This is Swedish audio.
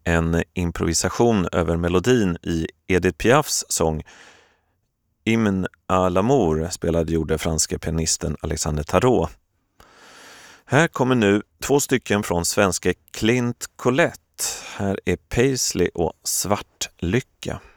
en improvisation över melodin i Edith Piafs sång Hymne à l'amour gjorde franske pianisten Alexander Tarot. Här kommer nu 2 stycken från svenska Clint Collette. Här är Paisley och Svartlycka.